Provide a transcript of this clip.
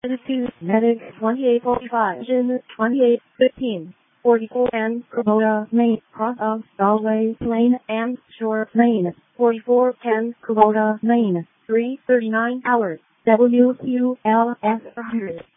Attitude, Medic, 2845, Jin, 2815, 4410, Kubota, Main, cross of Galway, Lane, and Shore, Lane, 4410, Kubota, Main, 3:39 hours, WQLS 100.